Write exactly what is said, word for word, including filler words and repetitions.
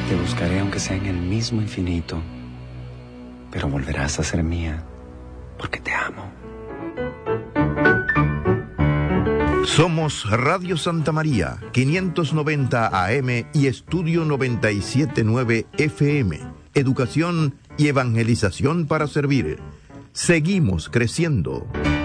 Te buscaré aunque sea en el mismo infinito, pero volverás a ser mía, porque te amo. Somos Radio Santa María, quinientos noventa A M y Estudio noventa y siete punto nueve F M. Educación y evangelización para servir. Seguimos creciendo.